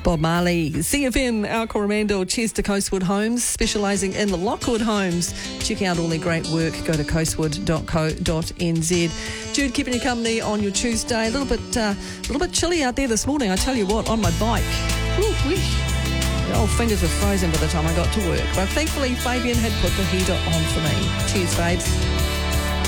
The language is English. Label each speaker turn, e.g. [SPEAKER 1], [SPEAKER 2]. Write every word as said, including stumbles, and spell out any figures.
[SPEAKER 1] Bob Marley, C F M, our Coromandel, cheers to Coastwood Homes, specialising in the Lockwood homes. Check out all their great work. Go to coastwood dot co dot n z. Jude, keeping you company on your Tuesday. A little bit, uh, a little bit chilly out there this morning. I tell you what, on my bike, whew, whew, the old fingers were frozen by the time I got to work. But thankfully, Fabian had put the heater on for me. Cheers, babes.